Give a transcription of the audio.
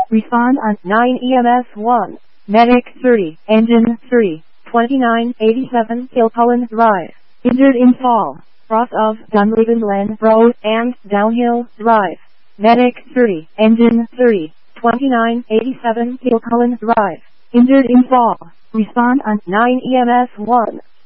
Respond on 9 EMS 1. Medic 30, Engine 30, 2987 Kilcullen Drive. Injured in fall, cross of Dunleavon Glen Road and Downhill Drive. Medic 30, Engine 30, 2987 Kilcullen Drive. Injured in fall. Respond on 9 EMS 1.